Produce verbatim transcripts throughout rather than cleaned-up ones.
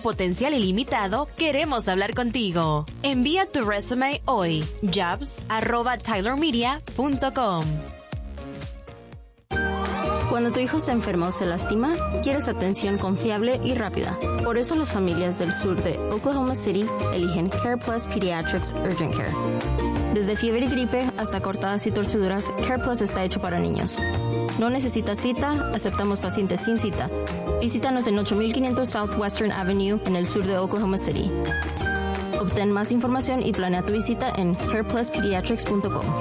potencial ilimitado, queremos hablar contigo. Envía tu resume hoy. jobs arroba tyler media punto com. Cuando tu hijo se enferma o se lastima, quieres atención confiable y rápida. Por eso las familias del sur de Oklahoma City eligen CarePlus Pediatrics Urgent Care. Desde fiebre y gripe hasta cortadas y torceduras, CarePlus está hecho para niños. No necesitas cita, aceptamos pacientes sin cita. Visítanos en ocho mil quinientos Southwestern Avenue en el sur de Oklahoma City. Obtén más información y planea tu visita en care plus pediatrics punto com.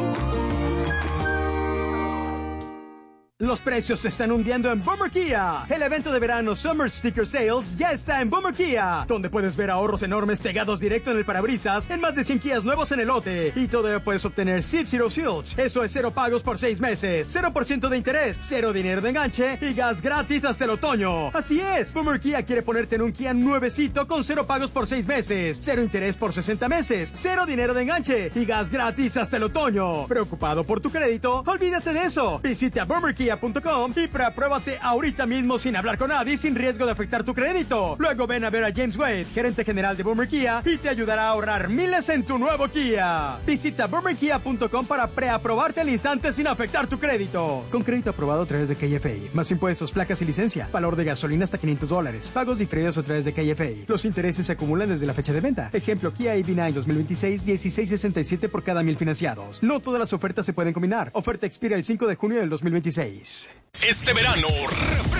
Los precios se están hundiendo en Boomer Kia. El evento de verano Summer Sticker Sales ya está en Boomer Kia, donde puedes ver ahorros enormes pegados directo en el parabrisas en más de cien Kias nuevos en el lote. Y todavía puedes obtener Zip Zero Silch. Eso es cero pagos por seis meses, cero por ciento de interés, cero dinero de enganche y gas gratis hasta el otoño. Así es, Boomer Kia quiere ponerte en un Kia nuevecito con cero pagos por seis meses, cero interés por sesenta meses, cero dinero de enganche y gas gratis hasta el otoño. ¿Preocupado por tu crédito? Olvídate de eso. Visita Boomer Kia punto com y pruébate ahorita mismo sin hablar con nadie, sin riesgo de afectar tu crédito. Luego ven a ver a James Wade, gerente general de Boomer Kia, y te ayudará a ahorrar miles en tu nuevo Kia. Visita Boomer Kia punto com para preaprobarte al instante sin afectar tu crédito. Con crédito aprobado a través de K F A. Más impuestos, placas y licencia. Valor de gasolina hasta quinientos dólares. Pagos diferidos a través de K F A. Los intereses se acumulan desde la fecha de venta. Ejemplo, Kia A V nueve dos mil veintiséis, dieciséis sesenta y siete por cada mil financiados. No todas las ofertas se pueden combinar. Oferta expira el cinco de junio del dos mil veintiséis. Este verano,